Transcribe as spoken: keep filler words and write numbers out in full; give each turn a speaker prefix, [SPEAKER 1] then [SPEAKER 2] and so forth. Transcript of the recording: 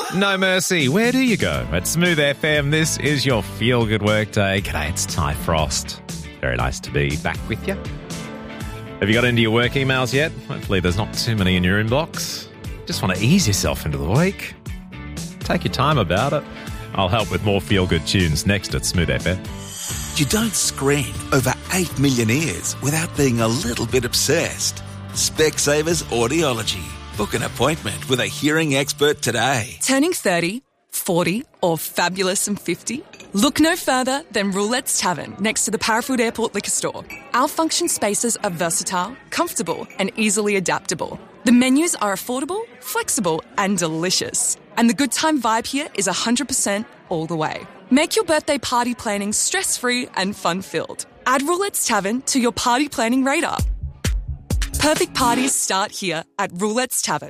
[SPEAKER 1] No mercy. Where do you go? At Smooth F M, this is your feel-good workday. G'day, it's Ty Frost. Very nice to be back with you. Have you got into your work emails yet? Hopefully there's not too many in your inbox. Just want to ease yourself into the week. Take your time about it. I'll help with more feel-good tunes next at Smooth F M.
[SPEAKER 2] You don't screen over eight million ears without being a little bit obsessed. Specsavers Audiology. Book an appointment with a hearing expert today.
[SPEAKER 3] Turning thirty, forty or fabulous and fifty? Look no further than Roulette's Tavern next to the Parafood Airport Liquor Store. Our function spaces are versatile, comfortable and easily adaptable. The menus are affordable, flexible and delicious. And the good time vibe here is one hundred percent all the way. Make your birthday party planning stress-free and fun-filled. Add Roulette's Tavern to your party planning radar. Perfect parties start here at Roulette's Tavern.